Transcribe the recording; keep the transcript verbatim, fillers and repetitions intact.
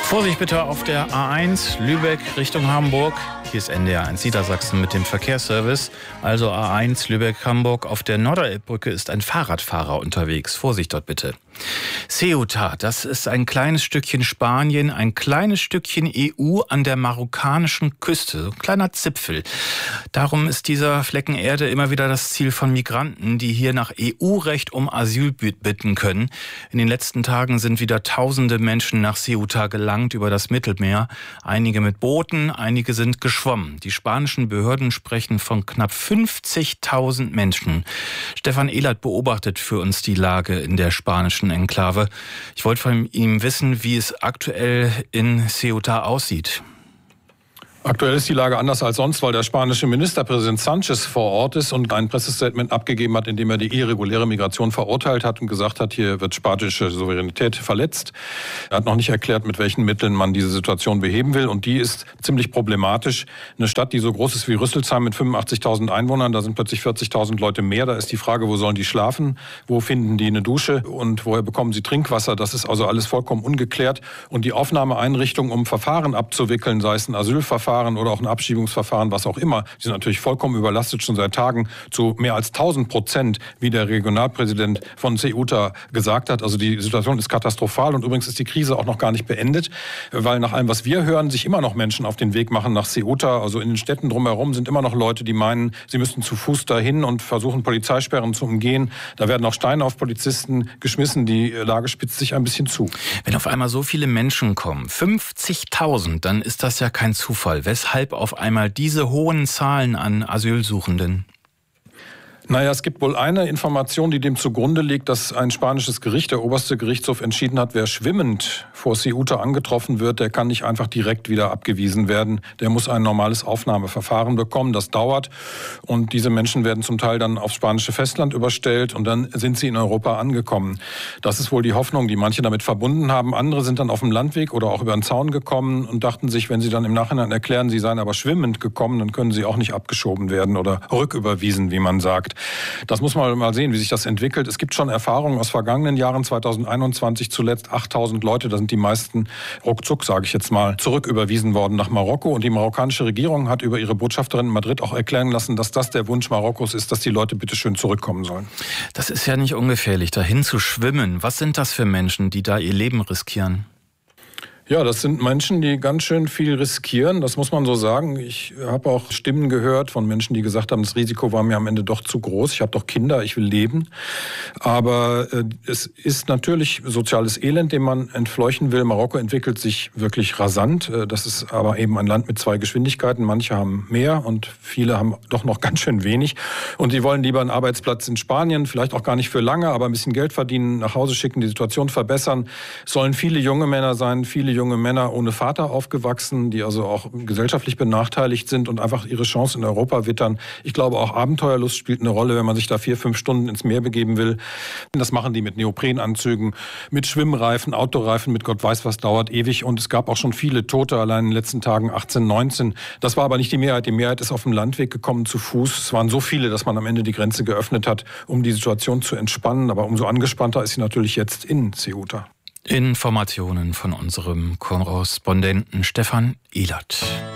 Vorsicht bitte auf der A eins Lübeck Richtung Hamburg. Hier ist N D R eins Niedersachsen mit dem Verkehrsservice. Also A eins Lübeck-Hamburg. Auf der Norderelbbrücke ist ein Fahrradfahrer unterwegs. Vorsicht dort bitte. Ceuta, das ist ein kleines Stückchen Spanien, ein kleines Stückchen E U an der marokkanischen Küste. So ein kleiner Zipfel. Darum ist dieser Flecken Erde immer wieder das Ziel von Migranten, die hier nach E U-Recht um Asyl bitten können. In den letzten Tagen sind wieder tausende Menschen nach Ceuta gelangt über das Mittelmeer. Einige mit Booten, einige sind geschwommen. Die spanischen Behörden sprechen von knapp fünfzigtausend Menschen. Stefan Ehlert beobachtet für uns die Lage in der spanischen Enklave. Ich wollte von ihm wissen, wie es aktuell in Ceuta aussieht. Aktuell ist die Lage anders als sonst, weil der spanische Ministerpräsident Sanchez vor Ort ist und ein Pressestatement abgegeben hat, in dem er die irreguläre Migration verurteilt hat und gesagt hat, hier wird spanische Souveränität verletzt. Er hat noch nicht erklärt, mit welchen Mitteln man diese Situation beheben will, und die ist ziemlich problematisch. Eine Stadt, die so groß ist wie Rüsselsheim mit fünfundachtzigtausend Einwohnern, da sind plötzlich vierzigtausend Leute mehr. Da ist die Frage, wo sollen die schlafen, wo finden die eine Dusche und woher bekommen sie Trinkwasser? Das ist also alles vollkommen ungeklärt. Und die Aufnahmeeinrichtungen, um Verfahren abzuwickeln, sei es ein Asylverfahren oder auch ein Abschiebungsverfahren, was auch immer, die sind natürlich vollkommen überlastet schon seit Tagen zu mehr als tausend Prozent, wie der Regionalpräsident von Ceuta gesagt hat. Also die Situation ist katastrophal, und übrigens ist die Krise auch noch gar nicht beendet, weil nach allem, was wir hören, sich immer noch Menschen auf den Weg machen nach Ceuta. Also in den Städten drumherum sind immer noch Leute, die meinen, sie müssten zu Fuß dahin und versuchen, Polizeisperren zu umgehen. Da werden auch Steine auf Polizisten geschmissen. Die Lage spitzt sich ein bisschen zu. Wenn auf einmal so viele Menschen kommen, fünfzigtausend, dann ist das ja kein Zufall. Weshalb auf einmal diese hohen Zahlen an Asylsuchenden? Naja, es gibt wohl eine Information, die dem zugrunde liegt, dass ein spanisches Gericht, der oberste Gerichtshof, entschieden hat, wer schwimmend vor Ceuta angetroffen wird, der kann nicht einfach direkt wieder abgewiesen werden. Der muss ein normales Aufnahmeverfahren bekommen. Das dauert. Und diese Menschen werden zum Teil dann aufs spanische Festland überstellt, und dann sind sie in Europa angekommen. Das ist wohl die Hoffnung, die manche damit verbunden haben. Andere sind dann auf dem Landweg oder auch über den Zaun gekommen und dachten sich, wenn sie dann im Nachhinein erklären, sie seien aber schwimmend gekommen, dann können sie auch nicht abgeschoben werden oder rücküberwiesen, wie man sagt. Das muss man mal sehen, wie sich das entwickelt. Es gibt schon Erfahrungen aus vergangenen Jahren, zweitausendeinundzwanzig zuletzt achttausend Leute, da sind die meisten ruckzuck, sage ich jetzt mal, zurücküberwiesen worden nach Marokko. Und die marokkanische Regierung hat über ihre Botschafterin in Madrid auch erklären lassen, dass das der Wunsch Marokkos ist, dass die Leute bitte schön zurückkommen sollen. Das ist ja nicht ungefährlich, dahin zu schwimmen. Was sind das für Menschen, die da ihr Leben riskieren? Ja, das sind Menschen, die ganz schön viel riskieren, das muss man so sagen. Ich habe auch Stimmen gehört von Menschen, die gesagt haben, das Risiko war mir am Ende doch zu groß. Ich habe doch Kinder, ich will leben. Aber äh, es ist natürlich soziales Elend, dem man entfleuchen will. Marokko entwickelt sich wirklich rasant. Das ist aber eben ein Land mit zwei Geschwindigkeiten. Manche haben mehr und viele haben doch noch ganz schön wenig. Und sie wollen lieber einen Arbeitsplatz in Spanien, vielleicht auch gar nicht für lange, aber ein bisschen Geld verdienen, nach Hause schicken, die Situation verbessern. Es sollen viele junge Männer sein, viele junge Männer ohne Vater aufgewachsen, die also auch gesellschaftlich benachteiligt sind und einfach ihre Chance in Europa wittern. Ich glaube, auch Abenteuerlust spielt eine Rolle, wenn man sich da vier, fünf Stunden ins Meer begeben will. Das machen die mit Neoprenanzügen, mit Schwimmreifen, Autoreifen, mit Gott weiß was, dauert ewig. Und es gab auch schon viele Tote, allein in den letzten Tagen achtzehn, neunzehn. Das war aber nicht die Mehrheit. Die Mehrheit ist auf dem Landweg gekommen, zu Fuß. Es waren so viele, dass man am Ende die Grenze geöffnet hat, um die Situation zu entspannen. Aber umso angespannter ist sie natürlich jetzt in Ceuta. Informationen von unserem Korrespondenten Stefan Ehlert.